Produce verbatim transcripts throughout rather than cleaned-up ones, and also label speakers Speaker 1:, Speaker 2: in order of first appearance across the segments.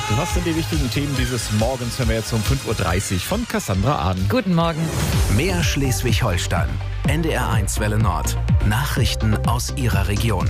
Speaker 1: Was sind die wichtigen Themen dieses Morgens, hören wir jetzt um fünf Uhr dreißig von Cassandra Ahn.
Speaker 2: Guten Morgen.
Speaker 3: Mehr Schleswig-Holstein. N D R eins Welle Nord. Nachrichten aus Ihrer Region.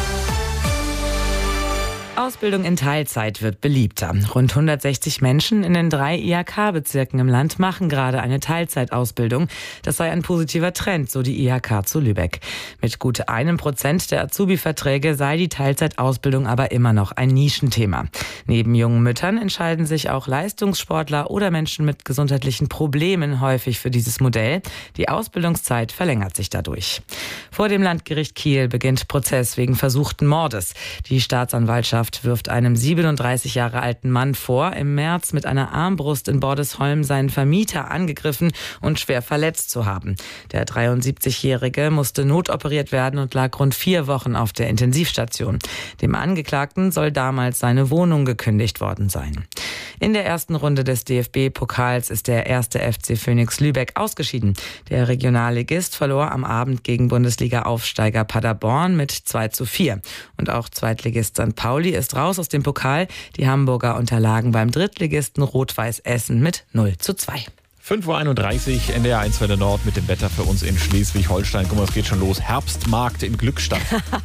Speaker 2: Ausbildung in Teilzeit wird beliebter. Rund hundertsechzig Menschen in den drei I H K-Bezirken im Land machen gerade eine Teilzeitausbildung. Das sei ein positiver Trend, so die I H K zu Lübeck. Mit gut einem Prozent der Azubi-Verträge sei die Teilzeitausbildung aber immer noch ein Nischenthema. Neben jungen Müttern entscheiden sich auch Leistungssportler oder Menschen mit gesundheitlichen Problemen häufig für dieses Modell. Die Ausbildungszeit verlängert sich dadurch. Vor dem Landgericht Kiel beginnt Prozess wegen versuchten Mordes. Die Staatsanwaltschaft wirft einem siebenunddreißig Jahre alten Mann vor, im März mit einer Armbrust in Bordesholm seinen Vermieter angegriffen und schwer verletzt zu haben. Der dreiundsiebzigjährige musste notoperiert werden und lag rund vier Wochen auf der Intensivstation. Dem Angeklagten soll damals seine Wohnung gekündigt worden sein. In der ersten Runde des D F B-Pokals ist der erste F C Phönix Lübeck ausgeschieden. Der Regionalligist verlor am Abend gegen Bundesliga-Aufsteiger Paderborn mit zwei zu vier. Und auch Zweitligist Sankt Pauli ist raus aus dem Pokal. Die Hamburger unterlagen beim Drittligisten Rot-Weiß Essen mit null zu zwei.
Speaker 1: fünf Uhr einunddreißig, N D R eins Welle Nord mit dem Wetter für uns in Schleswig-Holstein. Guck mal, es geht schon los. Herbstmarkt in Glückstadt.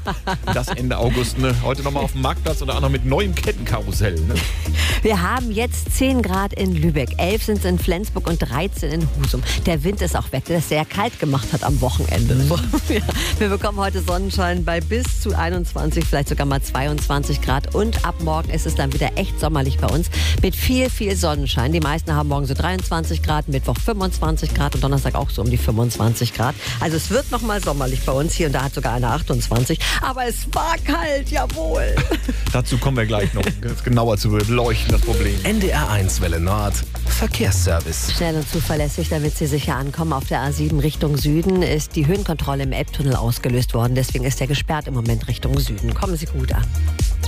Speaker 1: Das Ende August. Ne? Heute nochmal auf dem Marktplatz oder auch noch mit neuem Kettenkarussell. Ne?
Speaker 4: Wir haben jetzt zehn Grad in Lübeck, elf sind es in Flensburg und dreizehn in Husum. Der Wind ist auch weg, der es sehr kalt gemacht hat am Wochenende. Mhm. Ja, wir bekommen heute Sonnenschein bei bis zu einundzwanzig, vielleicht sogar mal zweiundzwanzig Grad. Und ab morgen ist es dann wieder echt sommerlich bei uns mit viel, viel Sonnenschein. Die meisten haben morgen so dreiundzwanzig Grad, Mittwoch fünfundzwanzig Grad und Donnerstag auch so um die fünfundzwanzig Grad. Also es wird nochmal sommerlich bei uns. Hier und da hat sogar eine achtundzwanzig. Aber es war kalt, jawohl.
Speaker 1: Dazu kommen wir gleich noch genauer zu beleuchten, das Problem.
Speaker 3: N D R eins Welle Nord. Verkehrsservice.
Speaker 4: Schnell und zuverlässig, damit Sie sicher ankommen. Auf der A sieben Richtung Süden ist die Höhenkontrolle im Elbtunnel ausgelöst worden. Deswegen ist er gesperrt im Moment Richtung Süden. Kommen Sie gut an.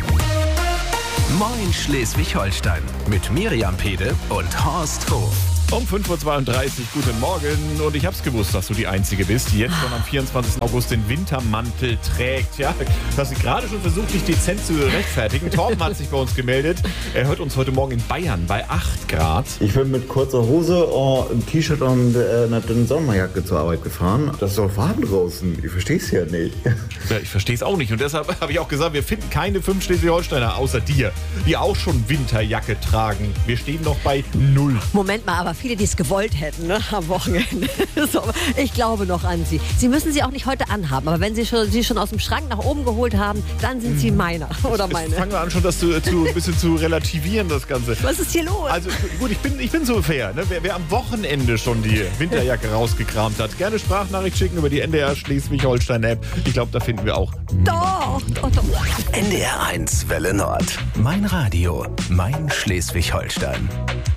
Speaker 3: Moin Schleswig-Holstein. Mit Miriam Pede und Horst Hof.
Speaker 1: Um fünf Uhr zweiunddreißig, guten Morgen. Und ich hab's gewusst, dass du die Einzige bist, die jetzt schon am vierundzwanzigsten August den Wintermantel trägt. Ja, du hast gerade schon versucht, dich dezent zu rechtfertigen. Torben hat sich bei uns gemeldet. Er hört uns heute Morgen in Bayern bei acht Grad.
Speaker 5: Ich bin mit kurzer Hose, oh, ein T-Shirt und äh, einer dünnen Sommerjacke zur Arbeit gefahren. Das ist doch warm draußen. Ich versteh's ja nicht.
Speaker 1: Ja, ich versteh's auch nicht. Und deshalb habe ich auch gesagt, wir finden keine fünf Schleswig-Holsteiner außer dir, die auch schon Winterjacke tragen. Wir stehen noch bei null.
Speaker 4: Moment mal, aber viele, die es gewollt hätten, ne, am Wochenende. So, ich glaube noch an Sie. Sie müssen sie auch nicht heute anhaben, aber wenn Sie schon, sie schon aus dem Schrank nach oben geholt haben, dann sind Sie meiner oder
Speaker 1: Jetzt
Speaker 4: meine.
Speaker 1: fangen wir an, schon das zu, zu, ein bisschen zu relativieren, das Ganze.
Speaker 4: Was ist hier los?
Speaker 1: Also gut, ich bin, ich bin so fair. Ne? Wer, wer am Wochenende schon die Winterjacke rausgekramt hat, gerne Sprachnachricht schicken über die N D R Schleswig-Holstein-App. Ich glaube, da finden wir auch.
Speaker 4: Doch, doch, doch.
Speaker 3: N D R eins Welle Nord. Mein Radio. Mein Schleswig-Holstein.